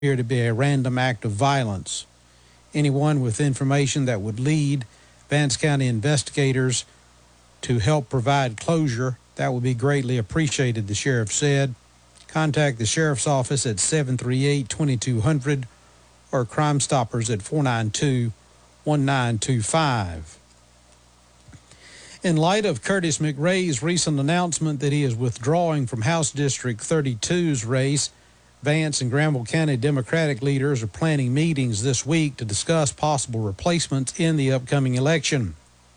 appear to be a random act of violence. Anyone with information that would lead Vance County investigators to help provide closure, that would be greatly appreciated, the sheriff said. Contact the sheriff's office at 738-2200 or Crime Stoppers at 492-1925. In light of Curtis McRae's recent announcement that he is withdrawing from House District 32's race, Vance and Granville County Democratic leaders are planning meetings this week to discuss possible replacements in the upcoming election.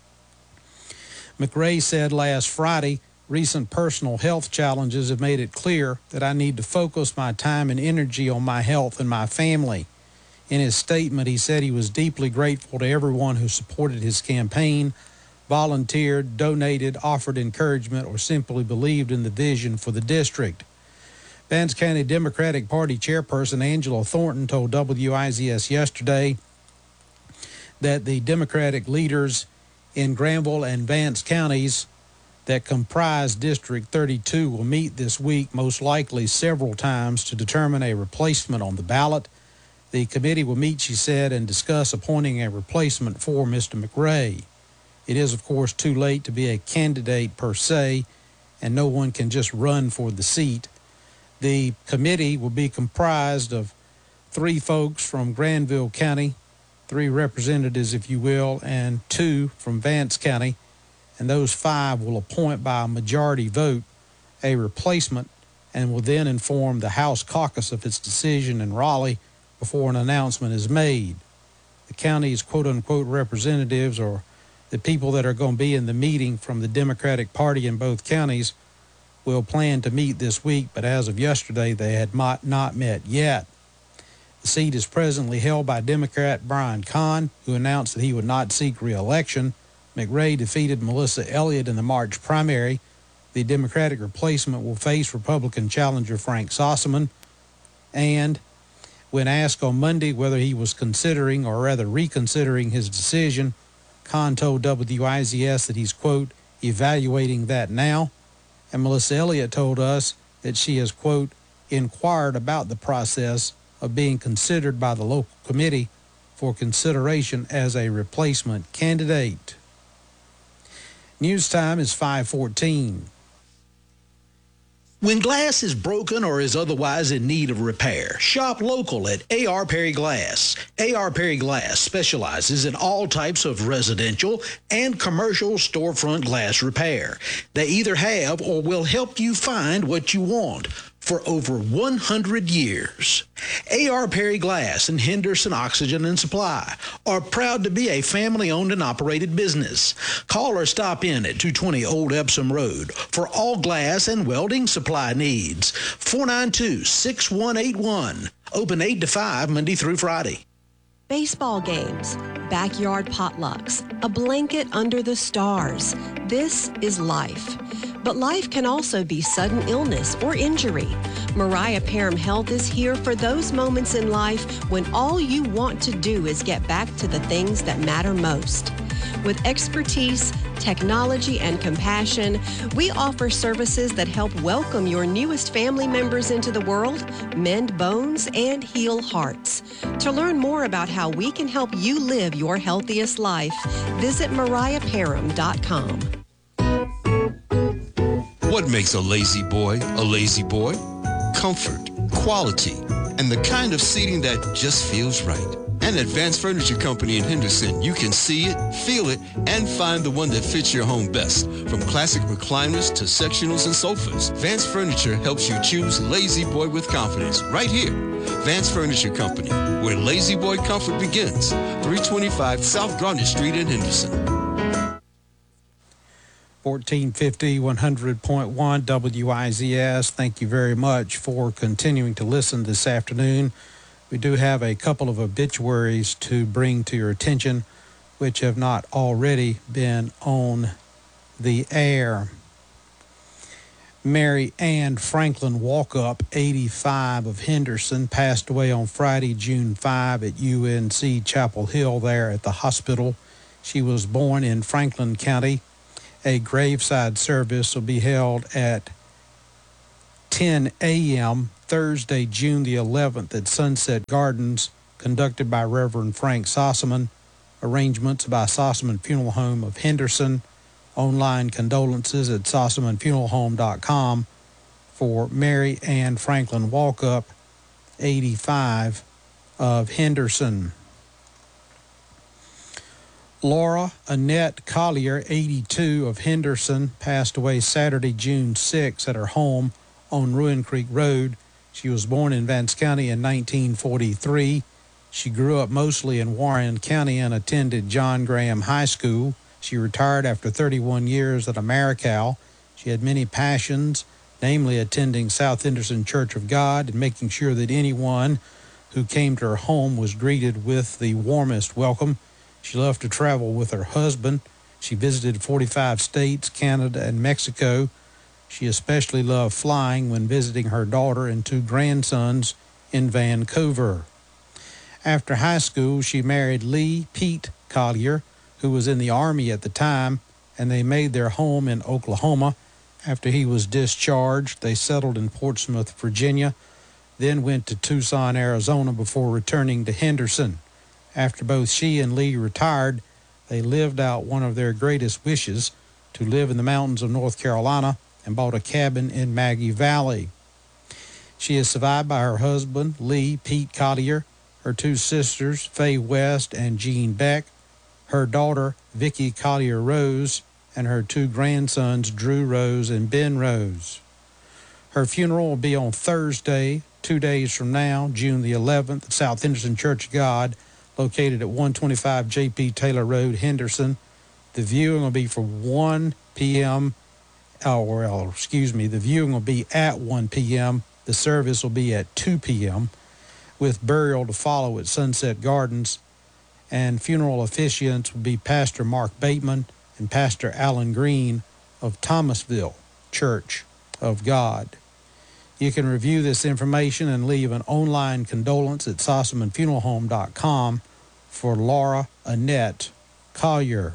McRae said last Friday, recent personal health challenges have made it clear that I need to focus my time and energy on my health and my family. In his statement, he said he was deeply grateful to everyone who supported his campaign, volunteered, donated, offered encouragement, or simply believed in the vision for the district. Vance County Democratic Party chairperson Angela Thornton told WIZS yesterday that the Democratic leaders in Granville and Vance counties that comprise District 32 will meet this week, most likely several times, to determine a replacement on the ballot. The committee will meet, she said, and discuss appointing a replacement for Mr. McRae. It is, of course, too late to be a candidate per se, and no one can just run for the seat. The committee will be comprised of 3 folks from Granville County, 3 representatives, if you will, and 2 from Vance County, and those 5 will appoint by a majority vote a replacement and will then inform the House caucus of its decision in Raleigh before an announcement is made. The county's quote-unquote representatives, or the people that are going to be in the meeting from the Democratic Party in both counties, will plan to meet this week, but as of yesterday, they had not met yet. The seat is presently held by Democrat Brian Kahn, who announced that he would not seek re-election. McRae defeated Melissa Elliott in the March primary. The Democratic replacement will face Republican challenger Frank Sossaman. And when asked on Monday whether he was considering, or rather reconsidering, his decision, Kahn told WIZS that he's, quote, evaluating that now. And Melissa Elliott told us that she has, quote, inquired about the process of being considered by the local committee for consideration as a replacement candidate. News time is 5:14. When glass is broken or is otherwise in need of repair, shop local at A.R. Perry Glass. A.R. Perry Glass specializes in all types of residential and commercial storefront glass repair. They either have or will help you find what you want for over 100 years. A.R. Perry Glass and Henderson Oxygen and Supply are proud to be a family-owned and operated business. Call or stop in at 220 Old Epsom Road for all glass and welding supply needs. 492-6181. Open 8 to 5 Monday through Friday. Baseball games, backyard potlucks, a blanket under the stars. This is life. But life can also be sudden illness or injury. Mariah Parham Health is here for those moments in life when all you want to do is get back to the things that matter most. With expertise, technology, and compassion, we offer services that help welcome your newest family members into the world, mend bones, and heal hearts. To learn more about how we can help you live your healthiest life, visit mariahparham.com. What makes a lazy boy a lazy boy? Comfort, quality, and the kind of seating that just feels right. And at Vance Furniture Company in Henderson, you can see it, feel it, and find the one that fits your home best. From classic recliners to sectionals and sofas, Vance Furniture helps you choose Lazy Boy with confidence right here. Vance Furniture Company, where lazy boy comfort begins. 325 South Garnet Street in Henderson. 1450 100.1 WIZS. Thank you very much for continuing to listen this afternoon. We do have a couple of obituaries to bring to your attention, which have not already been on the air. Mary Ann Franklin Walkup, 85, of Henderson, passed away on Friday, June 5 at UNC Chapel Hill there at the hospital. She was born in Franklin County. A graveside service will be held at 10 a.m. Thursday, June the 11th at Sunset Gardens, conducted by Reverend Frank Sossaman. Arrangements by Sossaman Funeral Home of Henderson. Online condolences at SossamanFuneralHome.com for Mary Ann Franklin Walkup, 85, of Henderson. Laura Annette Collier, 82, of Henderson, passed away Saturday, June 6 at her home on Ruin Creek Road. She was born in Vance County in 1943. She grew up mostly in Warren County and attended John Graham High School. She retired after 31 years at Americal. She had many passions, namely attending South Henderson Church of God and making sure that anyone who came to her home was greeted with the warmest welcome. She loved to travel with her husband. She visited 45 states, Canada, and Mexico. She especially loved flying when visiting her daughter and 2 grandsons in Vancouver. After high school, she married Lee Pete Collier, who was in the Army at the time, and they made their home in Oklahoma. After he was discharged, they settled in Portsmouth, Virginia, then went to Tucson, Arizona before returning to Henderson. After both she and Lee retired, they lived out one of their greatest wishes, to live in the mountains of North Carolina, and bought a cabin in Maggie Valley. She is survived by her husband, Lee Pete Collier, her 2 sisters, Faye West and Jean Beck, her daughter, Vicki Collier Rose, and her 2 grandsons, Drew Rose and Ben Rose. Her funeral will be on Thursday, 2 days from now, June the 11th, at South Henderson Church of God, located at 125 J.P. Taylor Road, Henderson. The viewing will be from 1 p.m. The viewing will be at 1 p.m. The service will be at 2 p.m. with burial to follow at Sunset Gardens. And funeral officiants will be Pastor Mark Bateman and Pastor Alan Green of Thomasville Church of God. You can review this information and leave an online condolence at SossamanFuneralHome.com for Laura Annette Collier.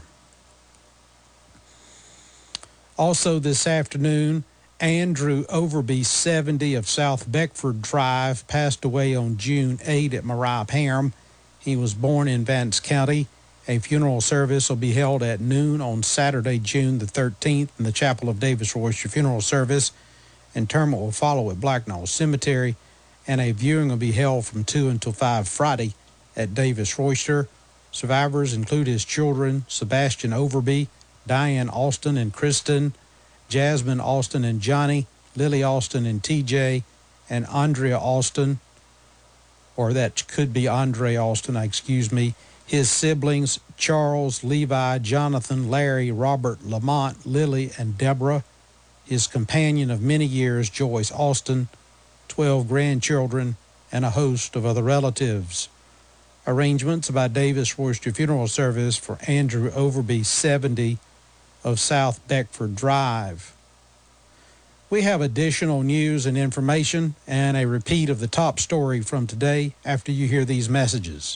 Also this afternoon, Andrew Overby, 70, of South Beckford Drive, passed away on June 8 at Mariah Parham. He was born in Vance County. A funeral service will be held at noon on Saturday, June the 13th in the Chapel of Davis Royster Funeral Service. Interment will follow at Blacknall Cemetery, and a viewing will be held from 2 until 5 Friday at Davis Royster. Survivors include his children, Sebastian Overby, Diane Austin and Kristen, Jasmine Austin and Johnny, Lily Austin and TJ, and Andrea Austin, or that could be Andre Austin, his siblings, Charles, Levi, Jonathan, Larry, Robert, Lamont, Lily, and Deborah, his companion of many years, Joyce Austin, 12 grandchildren, and a host of other relatives. Arrangements by Davis Royster Funeral Service for Andrew Overby, 70, of South Beckford Drive. We have additional news and information and a repeat of the top story from today after you hear these messages.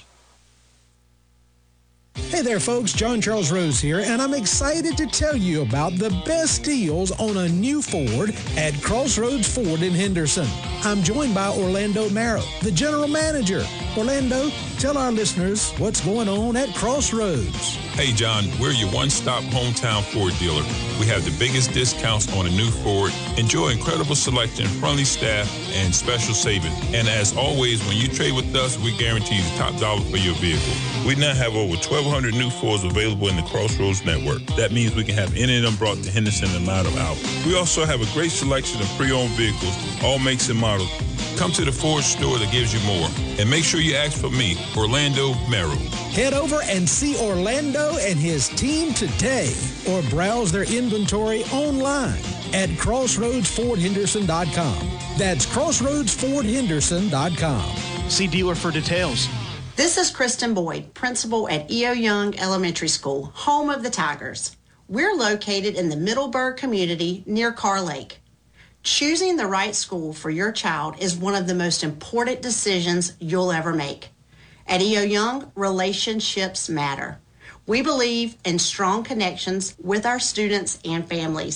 Hey there, folks. John Charles Rose here, and I'm excited to tell you about the best deals on a new Ford at Crossroads Ford in Henderson. I'm joined by Orlando Marrow, the general manager. Orlando, tell our listeners what's going on at Crossroads. Hey, John, we're your one-stop hometown Ford dealer. We have the biggest discounts on a new Ford. Enjoy incredible selection, friendly staff, and special savings. And as always, when you trade with us, we guarantee the top dollar for your vehicle. We now have over 1,200 new Fords available in the Crossroads network. That means we can have any of them brought to Henderson in a matter of hours. We also have a great selection of pre-owned vehicles, all makes and models. Come to the Ford store that gives you more. And make sure you ask for me, Orlando Marrow. Head over and see Orlando and his team today, or browse their inventory online at CrossroadsFordHenderson.com. That's CrossroadsFordHenderson.com. See dealer for details. This is Kristen Boyd, principal at E.O. Young Elementary School, home of the Tigers. We're located in the Middleburg community near Carr Lake. Choosing the right school for your child is one of the most important decisions you'll ever make. At E.O. Young, relationships matter. We believe in strong connections with our students and families.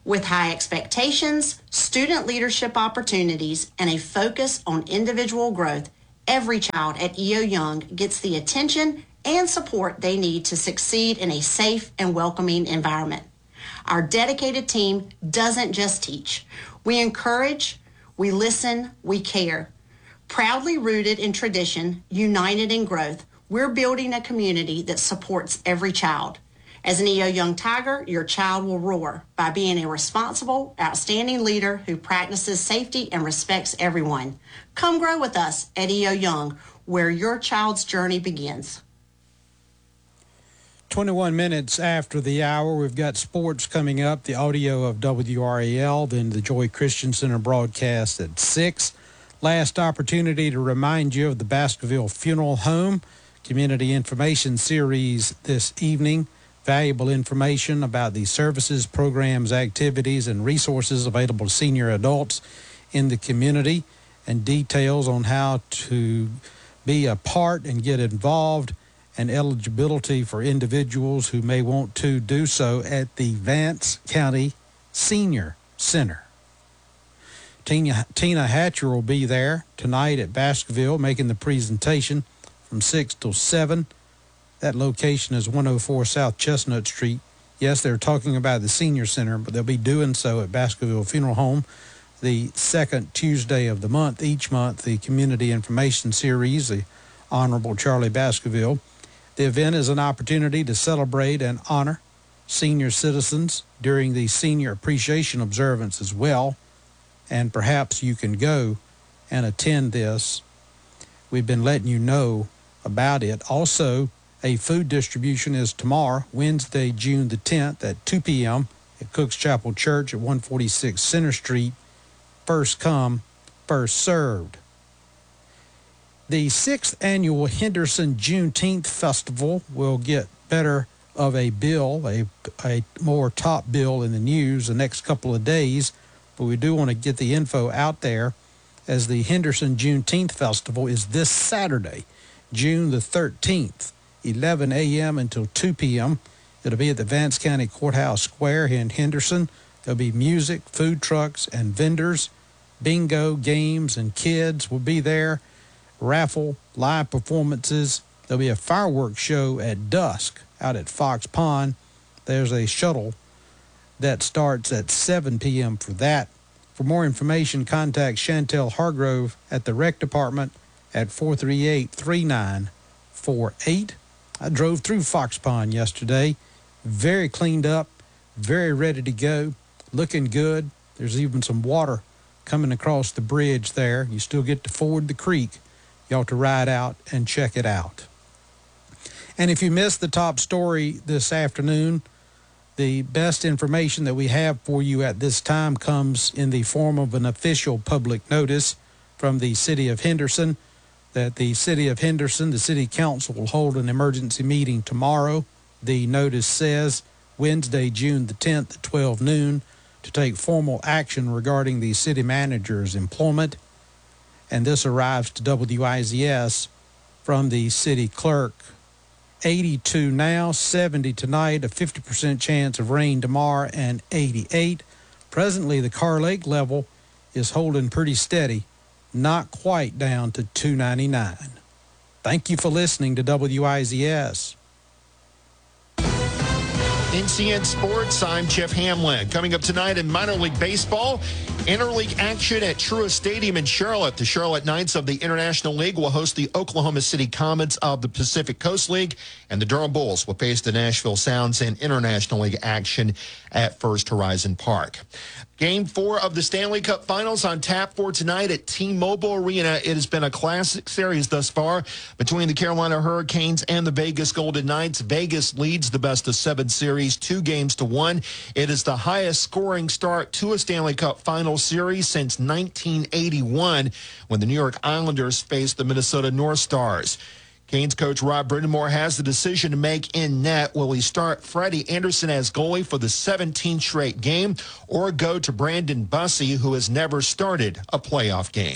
With high expectations, student leadership opportunities, and a focus on individual growth, every child at EO Young gets the attention and support they need to succeed in a safe and welcoming environment. Our dedicated team doesn't just teach. We encourage, we listen, we care. Proudly rooted in tradition, united in growth, we're building a community that supports every child. As an EO Young Tiger, your child will roar by being a responsible, outstanding leader who practices safety and respects everyone. Come grow with us at EO Young, where your child's journey begins. 21 minutes after the hour, we've got sports coming up, the audio of WRAL, then the Joy Christian Center broadcast at 6. Last opportunity to remind you of the Baskerville Funeral Home Community Information Series this evening. Valuable information about the services, programs, activities, and resources available to senior adults in the community, and details on how to be a part and get involved, and eligibility for individuals who may want to do so at the Vance County Senior Center. Tina Hatcher will be there tonight at Baskerville making the presentation from 6 till 7. That location is 104 South Chestnut Street. Yes, they're talking about the Senior Center, but they'll be doing so at Baskerville Funeral Home the second Tuesday of the month. Each month, the Community Information Series, the Honorable Charlie Baskerville. The event is an opportunity to celebrate and honor senior citizens during the Senior Appreciation Observance as well, and perhaps you can go and attend this. We've been letting you know about it. Also, a food distribution is tomorrow, Wednesday, June the 10th at 2 p.m. at Cook's Chapel Church at 146 Center Street. First come, first served. The 6th annual Henderson Juneteenth Festival will get better of a bill, a more top bill in the news the next couple of days, but we do want to get the info out there as the Henderson Juneteenth Festival is this Saturday, June the 13th. 11 a.m. until 2 p.m. It'll be at the Vance County Courthouse Square here in Henderson. There'll be music, food trucks, and vendors. Bingo, games, and kids will be there. Raffle, live performances. There'll be a fireworks show at dusk out at Fox Pond. There's a shuttle that starts at 7 p.m. for that. For more information, contact Chantel Hargrove at the Rec Department at 438-3948. I drove through Fox Pond yesterday. Very cleaned up, very ready to go, looking good. There's even some water coming across the bridge there. You still get to ford the creek. You ought to ride out and check it out. And if you missed the top story this afternoon, the best information that we have for you at this time comes in the form of an official public notice from the City of Henderson, that the City of Henderson, the City Council, will hold an emergency meeting tomorrow. The notice says Wednesday, June the 10th at 12 noon to take formal action regarding the city manager's employment. And this arrives to WIZS from the city clerk. 82 now, 70 tonight, a 50% chance of rain tomorrow, and 88. Presently, the Carr Lake level is holding pretty steady, not quite down to 299. Thank you for listening to WIZS. NCN Sports, I'm Jeff Hamlin. Coming up tonight in minor league baseball, interleague action at Truist Stadium in Charlotte. The Charlotte Knights of the International League will host the Oklahoma City Comets of the Pacific Coast League, and the Durham Bulls will face the Nashville Sounds in International League action at First Horizon Park. Game 4 of the Stanley Cup Finals on tap for tonight at T-Mobile Arena. It has been a classic series thus far between the Carolina Hurricanes and the Vegas Golden Knights. Vegas leads the best-of-7 series 2-1. It is the highest scoring start to a Stanley Cup Finals series since 1981 when the New York Islanders faced the Minnesota North Stars. Canes coach Rob Brindamore has the decision to make in net. Will he start Freddie Anderson as goalie for the 17th straight game or go to Brandon Bussey, who has never started a playoff game?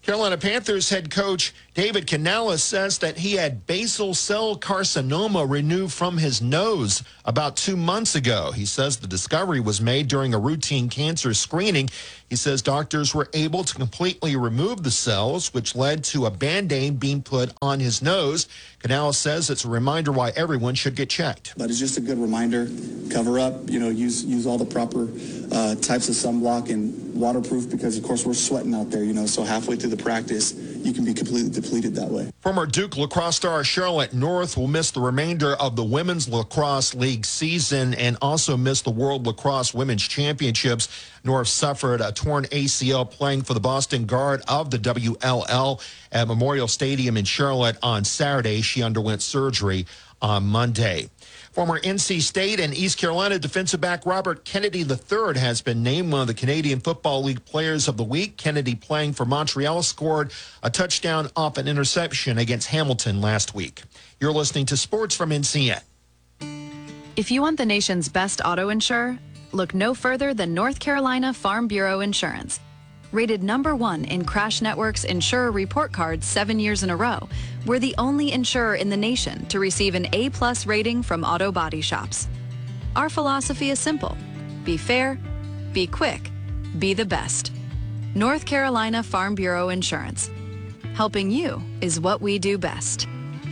Carolina Panthers head coach David Canales says that he had basal cell carcinoma removed from his nose about 2 months ago. He says the discovery was made during a routine cancer screening. He says doctors were able to completely remove the cells, which led to a Band-Aid being put on his nose. Canales says it's a reminder why everyone should get checked. But it's just a good reminder. Cover up, use all the proper types of sunblock and waterproof, because, of course, we're sweating out there, so halfway through the practice, you can be completely depleted that way. Former Duke lacrosse star Charlotte North will miss the remainder of the Women's Lacrosse League season and also miss the World Lacrosse Women's Championships. North suffered a torn ACL playing for the Boston Guard of the WLL at Memorial Stadium in Charlotte on Saturday. She underwent surgery on Monday. Former NC State and East Carolina defensive back Robert Kennedy III has been named one of the Canadian Football League Players of the Week. Kennedy, playing for Montreal, scored a touchdown off an interception against Hamilton last week. You're listening to Sports from NCN. If you want the nation's best auto insurer, look no further than North Carolina Farm Bureau Insurance. Rated #1 in Crash Network's Insurer Report Card 7 years in a row, we're the only insurer in the nation to receive an A+ rating from auto body shops. Our philosophy is simple: be fair, be quick, be the best. North Carolina Farm Bureau Insurance. Helping you is what we do best.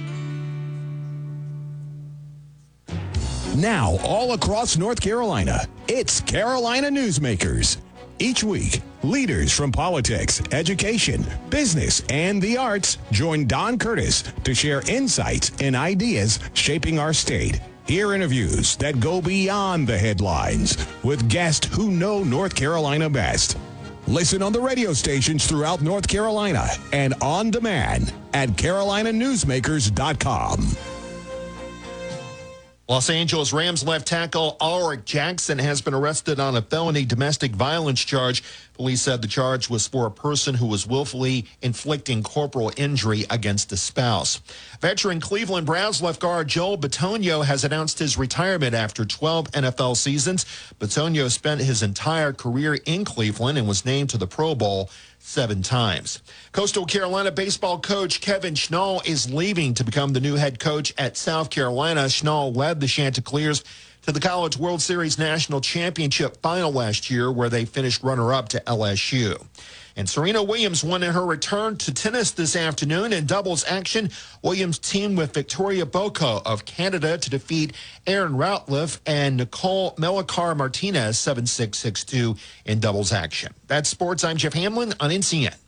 Now, all across North Carolina, it's Carolina Newsmakers. Each week, leaders from politics, education, business, and the arts join Don Curtis to share insights and ideas shaping our state. Hear interviews that go beyond the headlines with guests who know North Carolina best. Listen on the radio stations throughout North Carolina and on demand at carolinanewsmakers.com. Los Angeles Rams left tackle Ulrich Jackson has been arrested on a felony domestic violence charge. Police said the charge was for a person who was willfully inflicting corporal injury against a spouse. Veteran Cleveland Browns left guard Joel Bitonio has announced his retirement after 12 NFL seasons. Bitonio spent his entire career in Cleveland and was named to the Pro Bowl 7 times. Coastal Carolina baseball coach Kevin Schnall is leaving to become the new head coach at South Carolina. Schnall led the Chanticleers to the College World Series National Championship final last year, where they finished runner-up to LSU. And Serena Williams won in her return to tennis this afternoon in doubles action. Williams teamed with Victoria Boko of Canada to defeat Erin Routliffe and Nicole Melichar Martinez 7-6, 6-2 in doubles action. That's sports. I'm Jeff Hamlin on NCN.